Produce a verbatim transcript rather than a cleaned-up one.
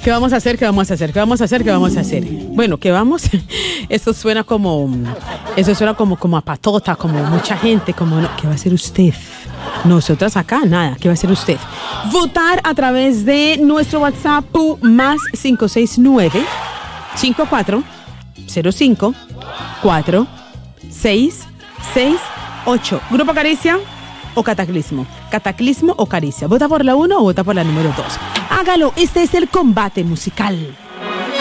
¿Qué vamos a hacer? ¿Qué vamos a hacer? ¿Qué vamos a hacer? ¿Qué vamos a hacer? Bueno, ¿qué vamos? Esto suena como, eso suena como, como a patota, como mucha gente, como, no, ¿qué va a hacer usted? Nosotras acá, nada, ¿qué va a hacer usted? Votar a través de nuestro WhatsApp más cinco seis nueve, cinco cuatro cero cinco, cuatro seis seis ocho. Grupo Caricia o Cataclismo. Cataclismo o Caricia. ¿Vota por la uno o vota por la número dos? Hágalo, este es el combate musical.